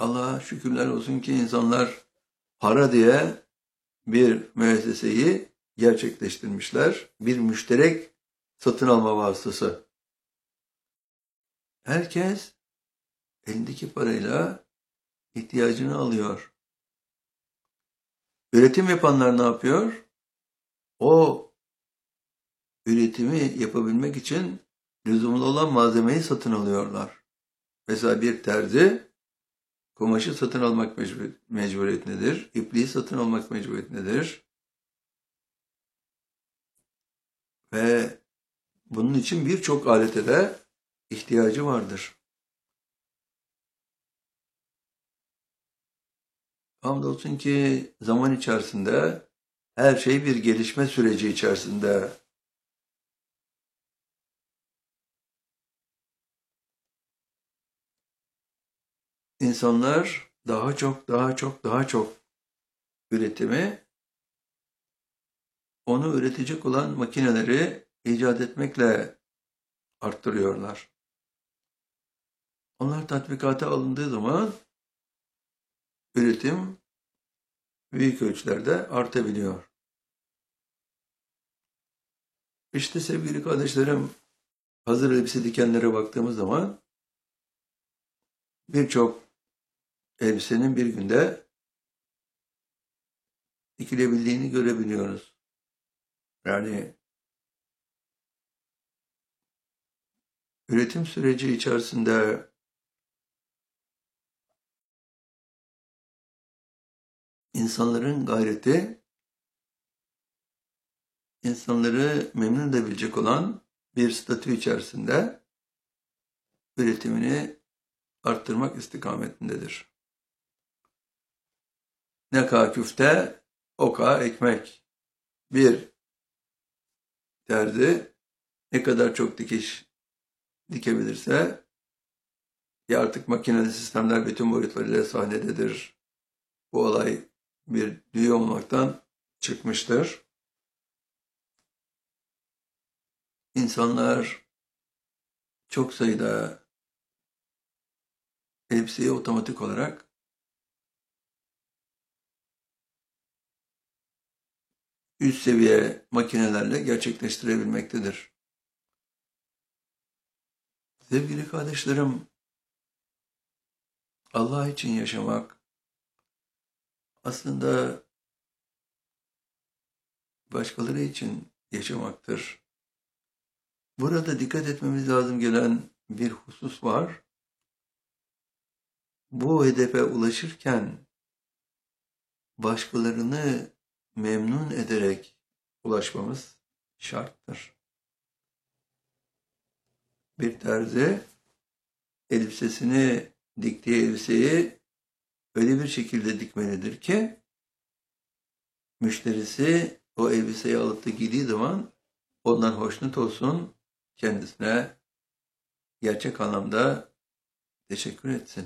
Allah'a şükürler olsun ki insanlar para diye bir müesseseyi gerçekleştirmişler. Bir müşterek satın alma vasıtası. Herkes elindeki parayla ihtiyacını alıyor. Üretim yapanlar ne yapıyor? O üretimi yapabilmek için lüzumlu olan malzemeyi satın alıyorlar. Mesela bir terzi kumaşı satın almak mecburiyetindedir. İpliği satın almak mecburiyetindedir. Ve bunun için birçok alete de ihtiyacı vardır. Hamdolsun ki zaman içerisinde her şey bir gelişme süreci içerisinde. İnsanlar daha çok üretimi, onu üretecek olan makineleri icat etmekle arttırıyorlar. Onlar tatbikata alındığı zaman üretim büyük ölçülerde artabiliyor. İşte sevgili kardeşlerim, hazır elbise dikenlere baktığımız zaman birçok elbisenin bir günde dikilebildiğini görebiliyoruz. Yani üretim süreci içerisinde insanların gayreti, insanları memnun edebilecek olan bir statü içerisinde üretimini arttırmak istikametindedir. Ne kadar küfte, o kadar ekmek. Bir terzi ne kadar çok dikiş dikebilirse, ya artık makineli sistemler bütün boyutlarıyla sahnededir. Bu olay bir düğü olmaktan çıkmıştır. İnsanlar çok sayıda elbiseyi otomatik olarak üst seviye makinelerle gerçekleştirebilmektedir. Sevgili kardeşlerim, Allah için yaşamak aslında başkaları için yaşamaktır. Burada dikkat etmemiz lazım gelen bir husus var. Bu hedefe ulaşırken başkalarını memnun ederek ulaşmamız şarttır. Bir terzi elbisesini, diktiği elbiseyi öyle bir şekilde dikmelidir ki müşterisi o elbiseyi alıp da giydiği zaman ondan hoşnut olsun, kendisine gerçek anlamda teşekkür etsin.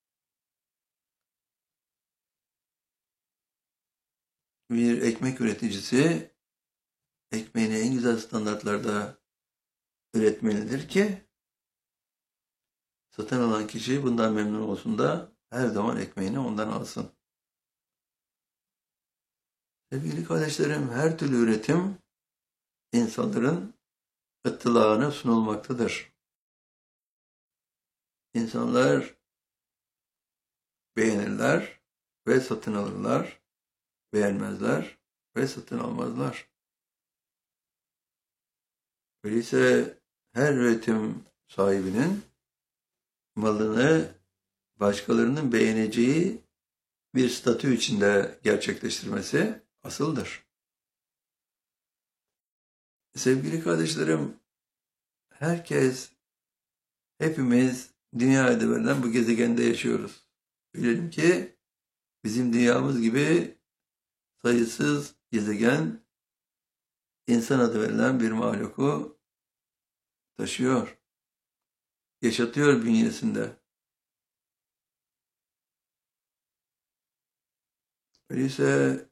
Bir ekmek üreticisi ekmeğini en güzel standartlarda üretmelidir ki satın alan kişi bundan memnun olsun da her zaman ekmeğini ondan alsın. Sevgili kardeşlerim, her türlü üretim insanların ıttılağına sunulmaktadır. İnsanlar beğenirler ve satın alırlar, beğenmezler ve satın almazlar. Öyleyse her üretim sahibinin malını başkalarının beğeneceği bir statü içinde gerçekleştirmesi asıldır. Sevgili kardeşlerim, hepimiz dünyada verilen bu gezegende yaşıyoruz. Bilelim ki bizim dünyamız gibi sayısız gezegen insan adı verilen bir mahluku taşıyor, yaşatıyor bünyesinde. Öyleyse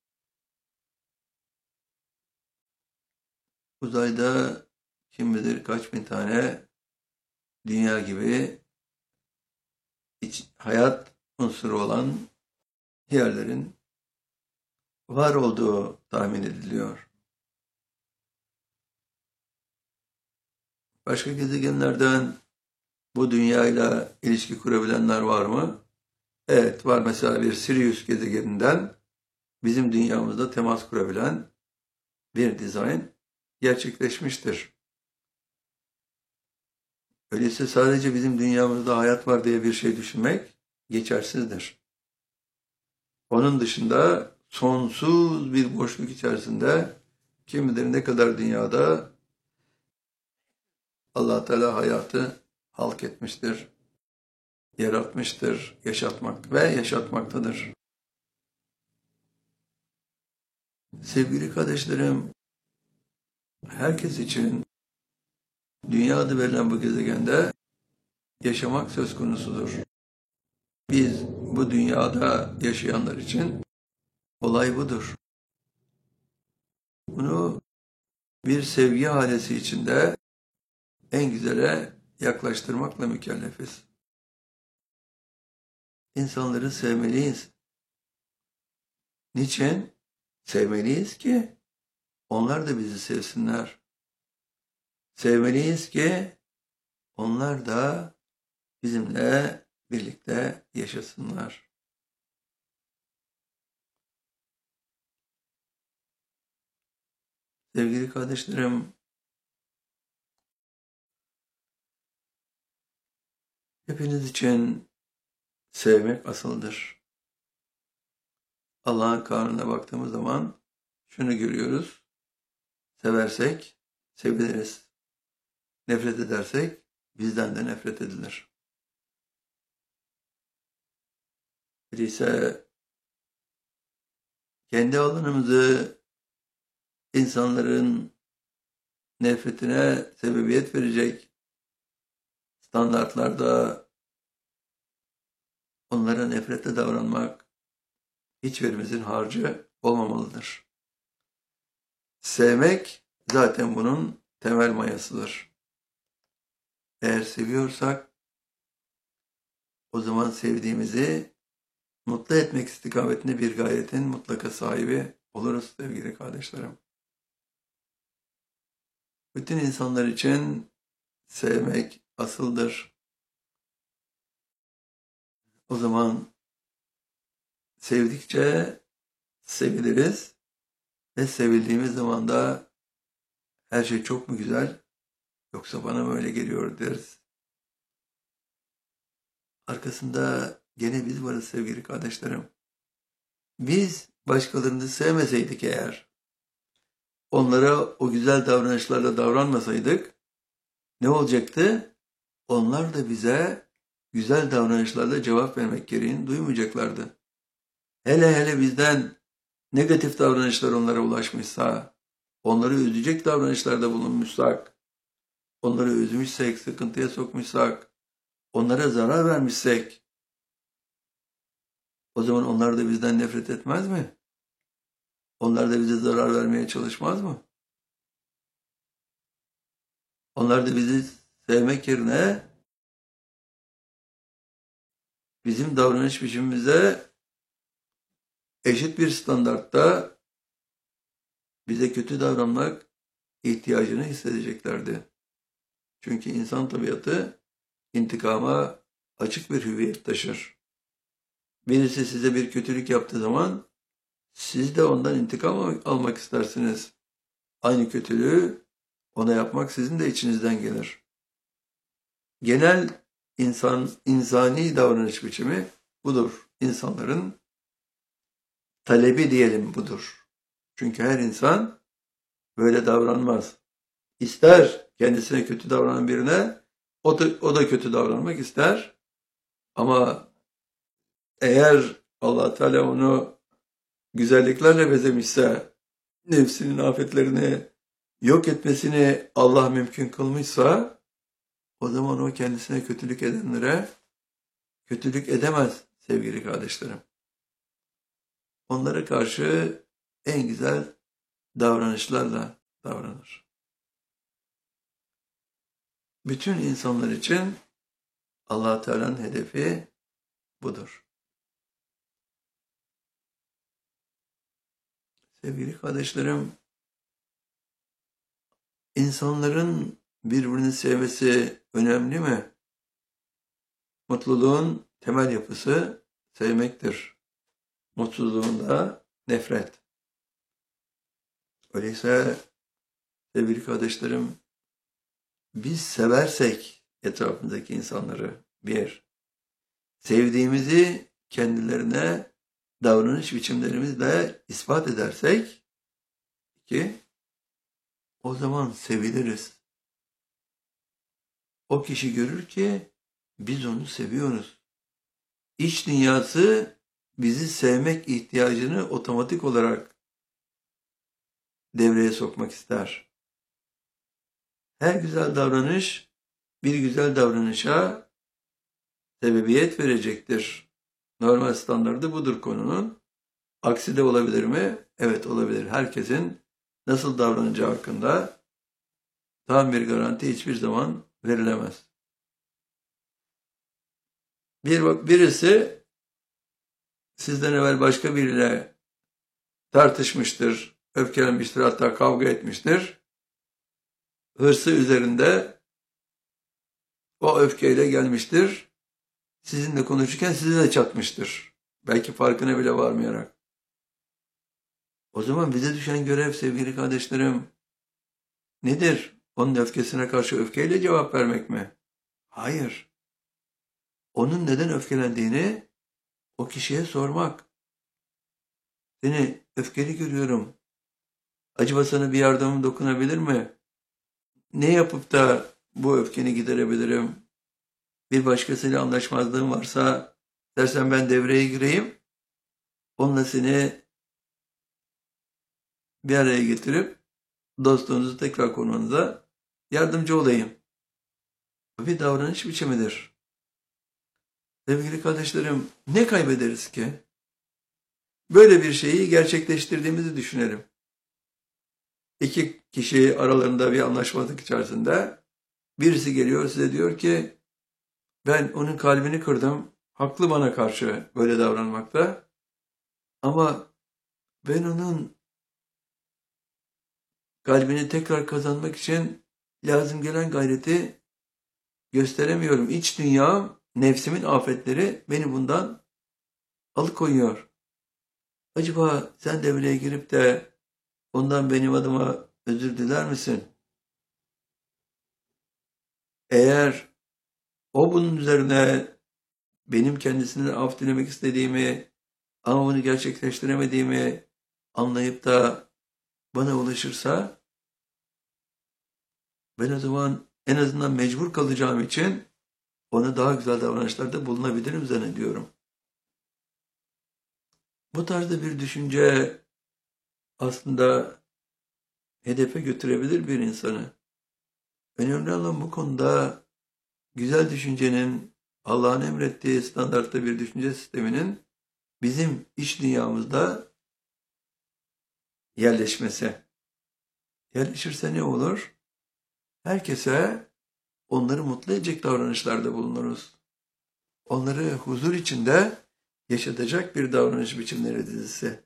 uzayda kim bilir kaç bin tane dünya gibi hayat unsuru olan yerlerin var olduğu tahmin ediliyor. Başka gezegenlerden bu dünyayla ilişki kurabilenler var mı? Evet, var. Mesela bir Sirius gezegeninden bizim dünyamızda temas kurabilen bir dizayn gerçekleşmiştir. Öyleyse sadece bizim dünyamızda hayat var diye bir şey düşünmek geçersizdir. Onun dışında sonsuz bir boşluk içerisinde kim bilir ne kadar dünyada Allah Teala hayatı halk etmiştir, yaratmıştır, yaşatmak ve yaşatmaktadır. Sevgili kardeşlerim, herkes için dünya adı verilen bu gezegende yaşamak söz konusudur. Biz bu dünyada yaşayanlar için olay budur. Bunu bir sevgi halesi içinde en güzele yaklaştırmakla mükellefiz. İnsanları sevmeliyiz. Niçin? Sevmeliyiz ki onlar da bizi sevsinler. Sevmeliyiz ki onlar da bizimle birlikte yaşasınlar. Sevgili kardeşlerim, hepiniz için sevmek asıldır. Allah'ın kanununa baktığımız zaman şunu görüyoruz. Seversek seviliriz. Nefret edersek bizden de nefret edilir. Öyleyse kendi alanımızı insanların nefretine sebebiyet verecek standartlarda onlara nefretle davranmak hiçbirimizin harcı olmamalıdır. Sevmek zaten bunun temel mayasıdır. Eğer seviyorsak o zaman sevdiğimizi mutlu etmek istikametinde bir gayretin mutlaka sahibi oluruz sevgili kardeşlerim. Bütün insanlar için sevmek asıldır. O zaman sevdikçe seviliriz ve sevildiğimiz zaman da her şey çok mu güzel yoksa bana mı öyle geliyor deriz. Arkasında gene biz varız sevgili kardeşlerim. Biz başkalarını sevmeseydik eğer, onlara o güzel davranışlarla davranmasaydık ne olacaktı? Onlar da bize güzel davranışlarla cevap vermek gereğini duymayacaklardı. Hele bizden negatif davranışlar onlara ulaşmışsa, onları üzecek davranışlarda bulunmuşsak, onları üzmüşsek, sıkıntıya sokmuşsak, onlara zarar vermişsek, o zaman onlar da bizden nefret etmez mi? Onlar da bize zarar vermeye çalışmaz mı? Onlar da bizi sevmek yerine bizim davranış biçimimize eşit bir standartta bize kötü davranmak ihtiyacını hissedeceklerdi. Çünkü insan tabiatı intikama açık bir hüviyet taşır. Birisi size bir kötülük yaptığı zaman siz de ondan intikam almak istersiniz. Aynı kötülüğü ona yapmak sizin de içinizden gelir. Genel insani davranış biçimi budur. İnsanların talebi diyelim budur. Çünkü her insan böyle davranmaz. İster kendisine kötü davranan birine o da kötü davranmak ister. Ama eğer Allah Teala onu güzelliklerle bezemişse, nefsinin afetlerini yok etmesini Allah mümkün kılmışsa, o zaman o kendisine kötülük edenlere kötülük edemez sevgili kardeşlerim. Onlara karşı en güzel davranışlarla davranır. Bütün insanlar için Allah Teala'nın hedefi budur. Sevgili kardeşlerim, insanların birbirini sevmesi önemli mi? Mutluluğun temel yapısı sevmektir. Mutsuzluğun da nefret. Öyleyse sevgili kardeşlerim, biz seversek etrafımızdaki insanları, bir, sevdiğimizi kendilerine davranış biçimlerimizle ispat edersek, iki, o zaman seviliriz. O kişi görür ki biz onu seviyoruz. İç dünyası bizi sevmek ihtiyacını otomatik olarak devreye sokmak ister. Her güzel davranış bir güzel davranışa sebebiyet verecektir. Normal standardı budur konunun. Aksi de olabilir mi? Evet, olabilir. Herkesin nasıl davranacağı hakkında tam bir garanti hiçbir zaman verilemez. Birisi sizden evvel başka biriyle tartışmıştır, öfkelenmiştir, hatta kavga etmiştir. Hırsı üzerinde o öfkeyle gelmiştir. Sizinle konuşurken sizi de çatmıştır. Belki farkına bile varmayarak. O zaman bize düşen görev sevgili kardeşlerim nedir? Onun öfkesine karşı öfkeyle cevap vermek mi? Hayır. Onun neden öfkelendiğini o kişiye sormak. Seni öfkeli görüyorum. Acaba sana bir yardımım dokunabilir mi? Ne yapıp da bu öfkeni giderebilirim? Bir başkasıyla anlaşmazlığın varsa dersen ben devreye gireyim. Onunla seni bir araya getirip dostluğunuzu tekrar kurmanıza yardımcı olayım. Bu bir davranış biçimidir. Sevgili kardeşlerim, ne kaybederiz ki? Böyle bir şeyi gerçekleştirdiğimizi düşünelim. İki kişi aralarında bir anlaşmazlık içerisinde birisi geliyor size diyor ki ben onun kalbini kırdım. Haklı bana karşı böyle davranmakta. Ama ben onun kalbini tekrar kazanmak için lazım gelen gayreti gösteremiyorum. İç dünyam, nefsimin afetleri beni bundan alıkoyuyor. Acaba sen devreye girip de ondan benim adıma özür diler misin? Eğer o bunun üzerine benim kendisinden af dilemek istediğimi ama bunu gerçekleştiremediğimi anlayıp da bana ulaşırsa ben o zaman en azından mecbur kalacağım için ona daha güzel davranışlarda bulunabilirim zannediyorum. Bu tarzda bir düşünce aslında hedefe götürebilir bir insanı. Önemli olan bu konuda güzel düşüncenin, Allah'ın emrettiği standartta bir düşünce sisteminin bizim iç dünyamızda yerleşmesi. Yerleşirse ne olur? Herkese onları mutlu edecek davranışlarda bulunuruz. Onları huzur içinde yaşatacak bir davranış biçimleri dizisi.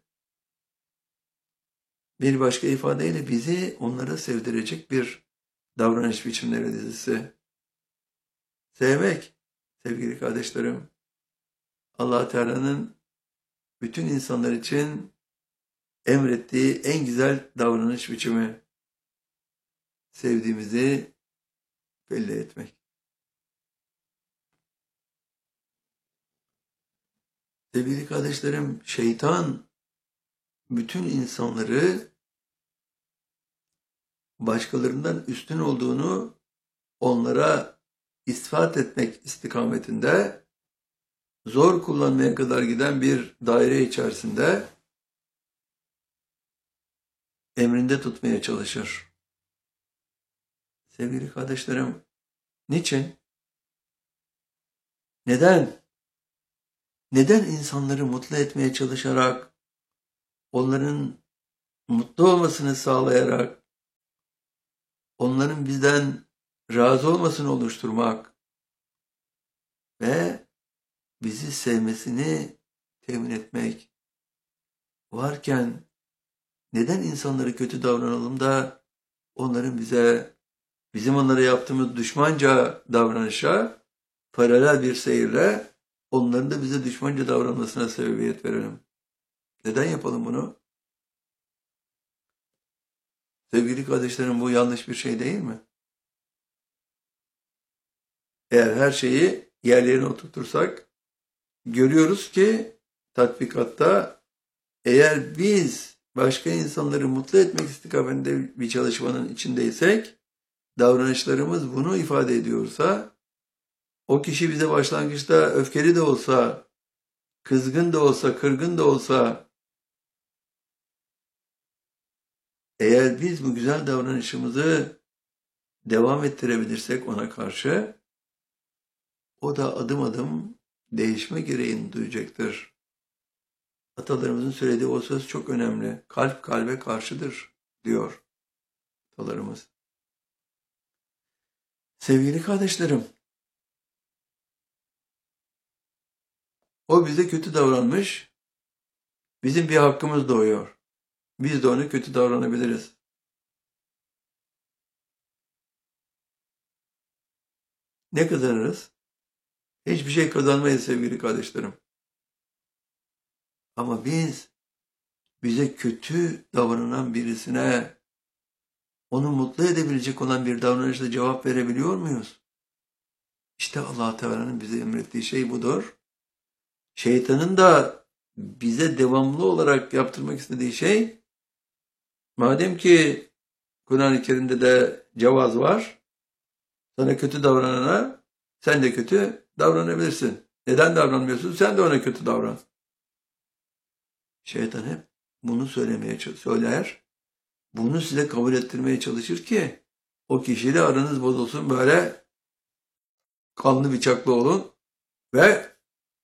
Bir başka ifadeyle bizi onlara sevdirecek bir davranış biçimleri dizisi. Sevmek, sevgili kardeşlerim, Allah Teala'nın bütün insanlar için emrettiği en güzel davranış biçimi. Sevdiğimizi belli etmek. Sevgili kardeşlerim, şeytan bütün insanları başkalarından üstün olduğunu onlara ispat etmek istikametinde zor kullanmaya kadar giden bir daire içerisinde emrinde tutmaya çalışır. Sevgili kardeşlerim, niçin? Neden? Neden insanları mutlu etmeye çalışarak, onların mutlu olmasını sağlayarak, onların bizden razı olmasını oluşturmak ve bizi sevmesini temin etmek varken Neden insanlara kötü davranalım da onların bizim onlara yaptığımız düşmanca davranışa paralel bir seyirle onların da bize düşmanca davranmasına sebebiyet verelim? Neden yapalım bunu? Sevgili kardeşlerim, bu yanlış bir şey değil mi? Eğer her şeyi yerlerine oturtursak görüyoruz ki tatbikatta eğer biz başka insanları mutlu etmek istikametinde bir çalışmanın içindeysek, davranışlarımız bunu ifade ediyorsa, o kişi bize başlangıçta öfkeli de olsa, kızgın da olsa, kırgın da olsa, eğer biz bu güzel davranışımızı devam ettirebilirsek ona karşı, o da adım adım değişme gereğini duyacaktır. Atalarımızın söylediği o söz çok önemli. Kalp kalbe karşıdır diyor atalarımız. Sevgili kardeşlerim, o bize kötü davranmış, bizim bir hakkımız doğuyor. Biz de ona kötü davranabiliriz. Ne kazanırız? Hiçbir şey kazanmayız sevgili kardeşlerim. Ama bize kötü davranan birisine onu mutlu edebilecek olan bir davranışla cevap verebiliyor muyuz? İşte Allah Teala'nın bize emrettiği şey budur. Şeytanın da bize devamlı olarak yaptırmak istediği şey, madem ki Kur'an-ı Kerim'de de cevaz var, sana kötü davranana sen de kötü davranabilirsin. Neden davranmıyorsun? Sen de ona kötü davran. Şeytan hep bunu söyler. Bunu size kabul ettirmeye çalışır ki o kişiyle aranız bozulsun, böyle kanlı bıçaklı olun ve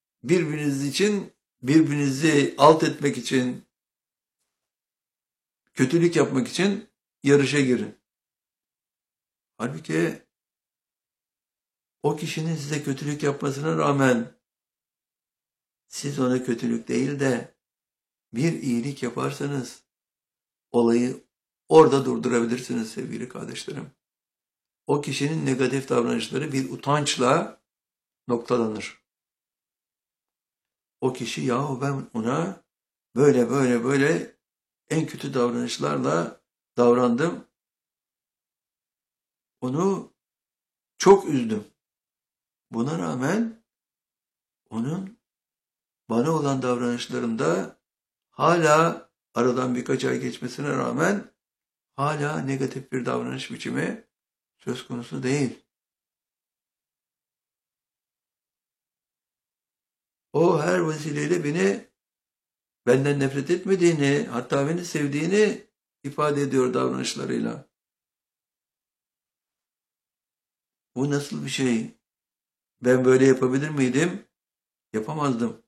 birbirinizi alt etmek için, kötülük yapmak için yarışa girin. Halbuki o kişinin size kötülük yapmasına rağmen siz ona kötülük değil de bir iyilik yaparsanız olayı orada durdurabilirsiniz sevgili kardeşlerim. O kişinin negatif davranışları bir utançla noktalanır. O kişi, yahu ben ona böyle en kötü davranışlarla davrandım. Onu çok üzdüm. Buna rağmen onun bana olan davranışlarında hala aradan birkaç ay geçmesine rağmen hala negatif bir davranış biçimi söz konusu değil. O her vesileyle benden nefret etmediğini, hatta beni sevdiğini ifade ediyor davranışlarıyla. Bu nasıl bir şey? Ben böyle yapabilir miydim? Yapamazdım.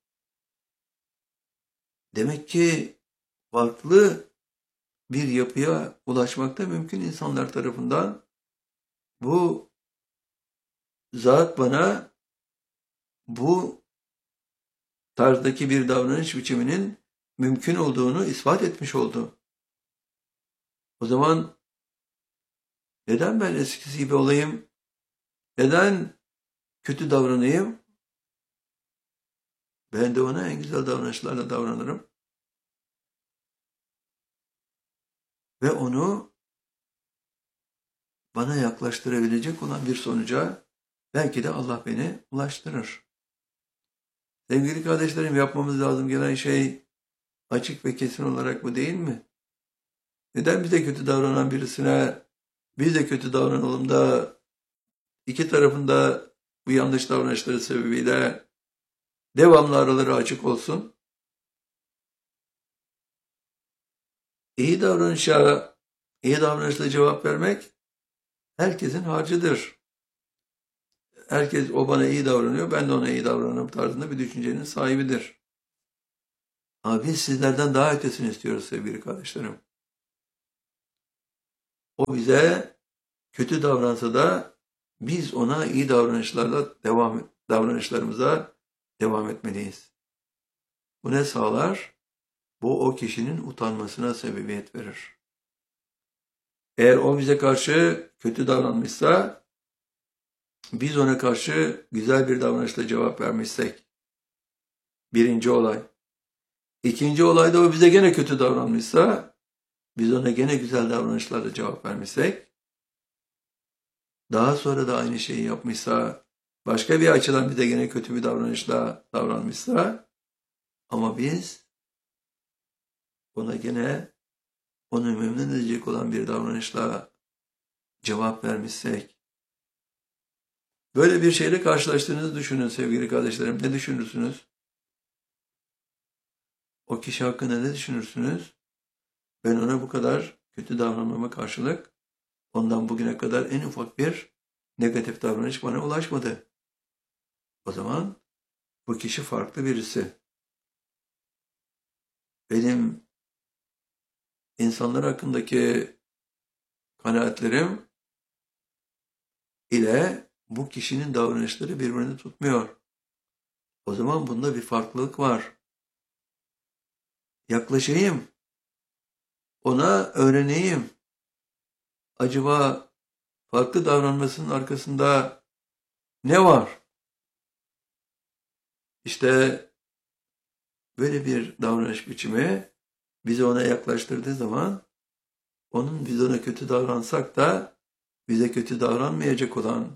Demek ki farklı bir yapıya ulaşmakta mümkün insanlar tarafından. Bu zat bana bu tarzdaki bir davranış biçiminin mümkün olduğunu ispat etmiş oldu. O zaman neden ben eskisi gibi olayım? Neden kötü davranayım? Ben de ona en güzel davranışlarla davranırım. Ve onu bana yaklaştırabilecek olan bir sonuca belki de Allah beni ulaştırır. Sevgili kardeşlerim, yapmamız lazım gelen şey açık ve kesin olarak bu değil mi? Neden bize kötü davranan birisine biz de kötü davranalım da iki tarafında bu yanlış davranışları sebebiyle devamlı araları açık olsun? İyi davranışla cevap vermek herkesin harcıdır. Herkes o bana iyi davranıyor, ben de ona iyi davranırım tarzında bir düşüncenin sahibidir. Ama biz sizlerden daha ötesini istiyoruz sevgili kardeşlerim. O bize kötü davransa da biz ona iyi davranışlarımıza devam etmeliyiz. Bu ne sağlar? bu o kişinin utanmasına sebebiyet verir. Eğer o bize karşı kötü davranmışsa, biz ona karşı güzel bir davranışla cevap vermişsek, birinci olay. İkinci olayda o bize gene kötü davranmışsa, biz ona gene güzel davranışlarla cevap vermişsek, daha sonra da aynı şeyi yapmışsa, başka bir açıdan bize gene kötü bir davranışla davranmışsa, ama biz ona gene onu memnun edecek olan bir davranışla cevap vermişsek, böyle bir şeyle karşılaştığınızı düşünün sevgili kardeşlerim. Ne düşünürsünüz? O kişi hakkında ne düşünürsünüz? Ben ona bu kadar kötü davranmama karşılık ondan bugüne kadar en ufak bir negatif davranış bana ulaşmadı. O zaman bu kişi farklı birisi. Benim insanlar hakkındaki kanaatlerim ile bu kişinin davranışları birbirini tutmuyor. O zaman bunda bir farklılık var. Yaklaşayım. Ona öğreneyim. Acaba farklı davranmasının arkasında ne var? İşte böyle bir davranış biçimi bizi ona yaklaştırdığı zaman biz ona kötü davransak da bize kötü davranmayacak olan,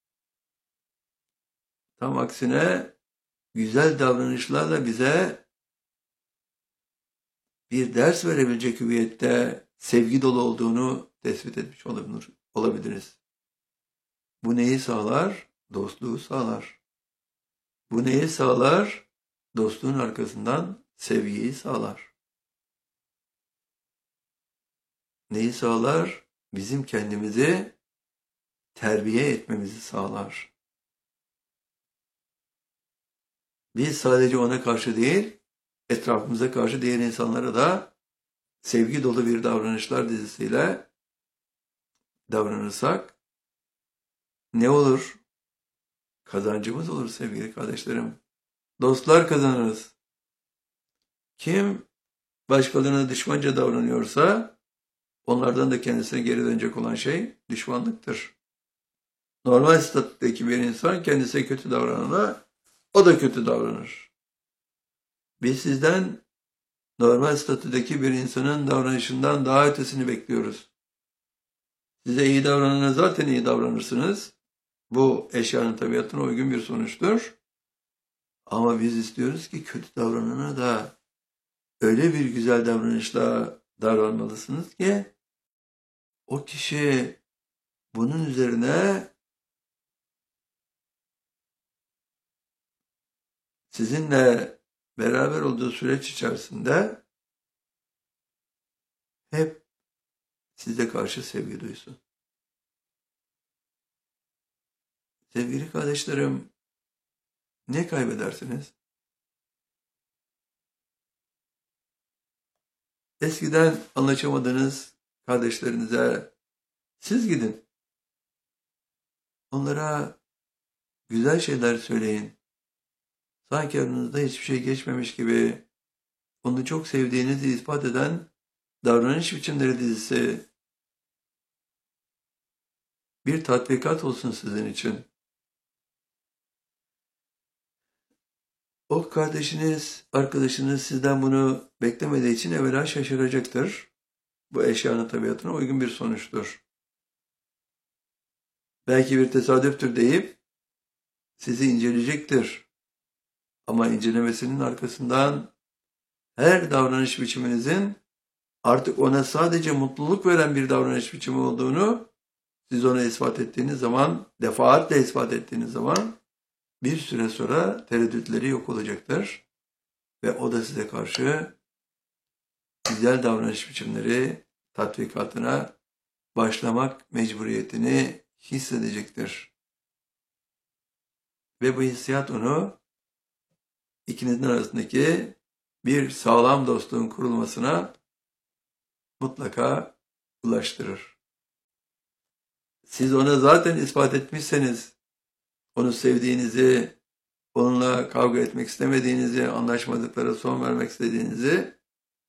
tam aksine güzel davranışlarla bize bir ders verebilecek hüviyette sevgi dolu olduğunu tespit etmiş olabiliriz. Bu neyi sağlar? Dostluğu sağlar. Bu neyi sağlar? Dostluğun arkasından sevgiyi sağlar. Neyi sağlar? Bizim kendimizi terbiye etmemizi sağlar. Biz sadece ona karşı değil, etrafımıza karşı diğer insanlara da sevgi dolu bir davranışlar dizisiyle davranırsak ne olur? Kazancımız olur sevgili kardeşlerim. Dostlar kazanırız. Kim başkalarına düşmanca davranıyorsa onlardan da kendisine geri dönecek olan şey düşmanlıktır. Normal statüdeki bir insan kendisine kötü davranana o da kötü davranır. Biz sizden normal statüdeki bir insanın davranışından daha ötesini bekliyoruz. Size iyi davranana zaten iyi davranırsınız. Bu eşyanın tabiatına uygun bir sonuçtur. Ama biz istiyoruz ki kötü davranana da öyle bir güzel davranışla davranmalısınız ki o kişi bunun üzerine sizinle beraber olduğu süreç içerisinde hep size karşı sevgi duysun. Sevgili kardeşlerim, ne kaybedersiniz? Eskiden anlaşamadığınız kardeşlerinize siz gidin. Onlara güzel şeyler söyleyin. Sanki aranızda hiçbir şey geçmemiş gibi onu çok sevdiğinizi ispat eden davranış biçimleri dizisi bir tatbikat olsun sizin için. O kardeşiniz, arkadaşınız sizden bunu beklemediği için evvela şaşıracaktır. Bu eşyanın tabiatına uygun bir sonuçtur. Belki bir tesadüftür deyip sizi inceleyecektir. Ama incelemesinin arkasından her davranış biçiminizin artık ona sadece mutluluk veren bir davranış biçimi olduğunu siz ona ispat ettiğiniz zaman, defaatle ispat ettiğiniz zaman bir süre sonra tereddütleri yok olacaktır. Ve o da size karşı güzel davranış biçimleri tatbikatına başlamak mecburiyetini hissedecektir. Ve bu hissiyat onu ikinizin arasındaki bir sağlam dostluğun kurulmasına mutlaka ulaştırır. Siz ona zaten ispat etmişseniz, onu sevdiğinizi, onunla kavga etmek istemediğinizi, anlaşmadıklara son vermek istediğinizi,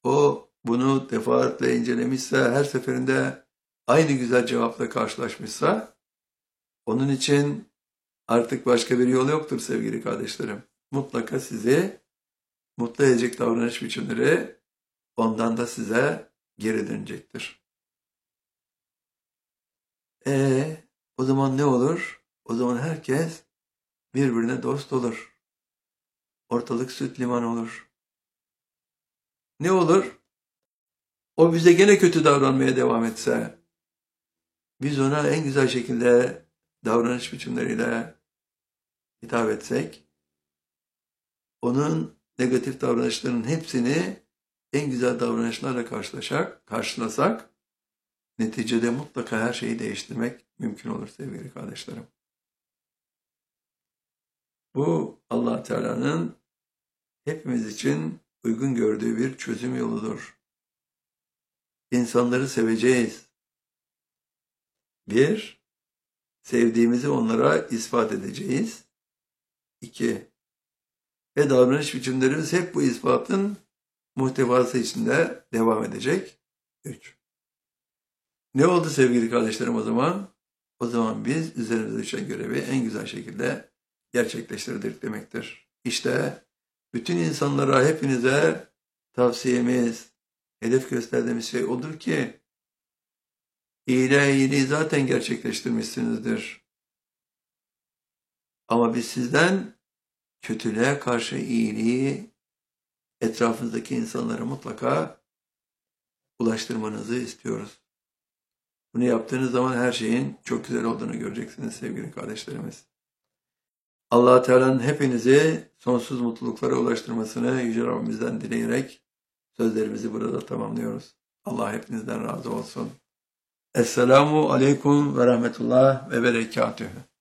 O bunu defaatle incelemişse, her seferinde aynı güzel cevapla karşılaşmışsa, onun için artık başka bir yol yoktur sevgili kardeşlerim. Mutlaka sizi mutlu edecek davranış biçimleri ondan da size geri dönecektir. O zaman ne olur? O zaman herkes birbirine dost olur. Ortalık süt liman olur. Ne olur? O bize gene kötü davranmaya devam etse, biz ona en güzel şekilde davranış biçimleriyle hitap etsek, onun negatif davranışlarının hepsini en güzel davranışlarla karşılasak, neticede mutlaka her şeyi değiştirmek mümkün olur sevgili kardeşlerim. Bu Allah Teala'nın hepimiz için uygun gördüğü bir çözüm yoludur. İnsanları seveceğiz. Bir, sevdiğimizi onlara ispat edeceğiz. İki, ve davranış biçimlerimiz hep bu ispatın muhtevası içinde devam edecek. Üç. Ne oldu sevgili kardeşlerim o zaman? O zaman biz üzerimize düşen görevi en güzel şekilde gerçekleştirdik demektir. İşte bütün insanlara, hepinize tavsiyemiz, hedef gösterdiğimiz şey odur ki, iyiliği zaten gerçekleştirmişsinizdir. Ama biz sizden kötülüğe karşı iyiliği etrafınızdaki insanlara mutlaka ulaştırmanızı istiyoruz. Bunu yaptığınız zaman her şeyin çok güzel olduğunu göreceksiniz sevgili kardeşlerimiz. Allah Teala'nın hepinizi sonsuz mutluluklara ulaştırmasını Yüce Rabbimizden dileyerek sözlerimizi burada tamamlıyoruz. Allah hepinizden razı olsun. Esselamu Aleyküm ve Rahmetullah ve Berekatühü.